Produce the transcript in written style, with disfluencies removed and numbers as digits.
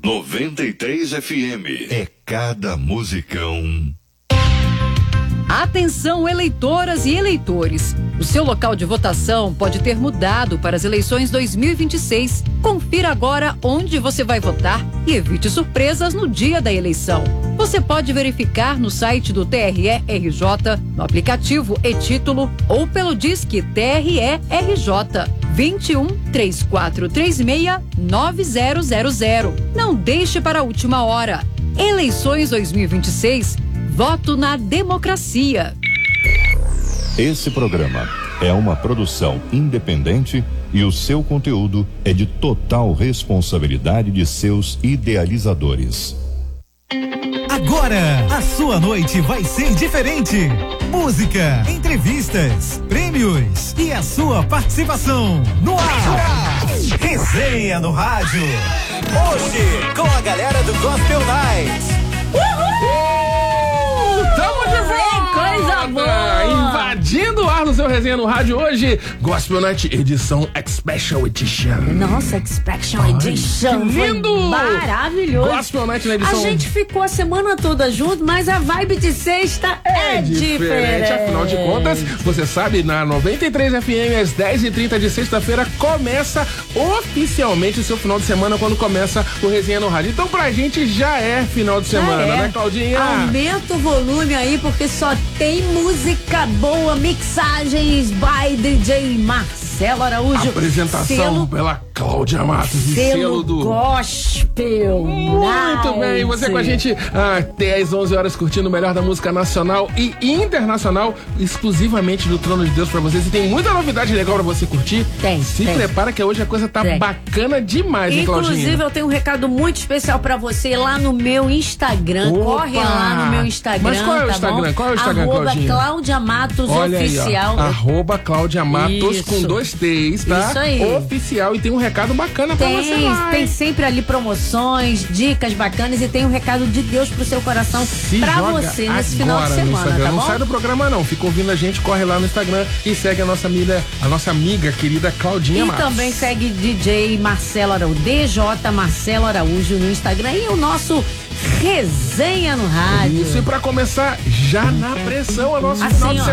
93 FM. É cada musicão. Atenção, eleitoras e eleitores. O seu local de votação pode ter mudado para as eleições 2026. Confira agora onde você vai votar e evite surpresas no dia da eleição. Você pode verificar no site do TRE-RJ, no aplicativo e-Título ou pelo Disque TRE-RJ 21 3436 9000. Não deixe para a última hora. Eleições 2026. Voto na democracia. Esse programa é uma produção independente e o seu conteúdo é de total responsabilidade de seus idealizadores. Agora, a sua noite vai ser diferente. Música, entrevistas, prêmios e a sua participação no ar. Resenha no rádio. Hoje, com a galera do Gospel Nights. Tamo de volta! Coisa boa! Invadindo o ar no seu Resenha no Rádio hoje, Gospel Night edição Special Edition. Nossa, Special Edition. Lindo! Maravilhoso. Gospel Night na edição. A gente ficou a semana toda junto, mas a vibe de sexta é diferente. Afinal de contas, você sabe, na 93 FM, às 10h30 de sexta-feira, começa oficialmente o seu final de semana, quando começa o Resenha no Rádio. Então, pra gente, já é final de semana, né, Claudinha? Aumenta o volume aí, porque só tem música boa, mixagens by DJ Marcelo Araújo. Apresentação pela Cláudia Matos e selo do Gospel. Muito bem, você com a gente até às 11 horas curtindo o melhor da música nacional e internacional, exclusivamente do Trono de Deus pra vocês. E tem muita novidade legal pra você curtir. Se prepara que hoje a coisa tá bacana demais, hein, Claudinha? Inclusive, eu tenho um recado muito especial pra você lá no meu Instagram. Opa! Corre lá no meu Instagram. Mas qual é o Instagram? Bom? Qual é o Instagram, Claudinha? Cláudia Matos Olha Oficial. Aí, Cláudia Matos Isso. com 2 T's, tá? Isso aí. Oficial. E tem um recado bacana pra você lá. Tem sempre ali promoções, dicas bacanas e tem um recado de Deus pro seu coração pra você nesse final de semana, tá bom? Não sai do programa não, fica ouvindo a gente, corre lá no Instagram e segue a nossa amiga querida Claudinha Matos. E também segue DJ Marcelo Araújo, DJ Marcelo Araújo no Instagram e o nosso Resenha no Rádio. Isso, e pra começar, já na pressão, a nossa assim, final de ó,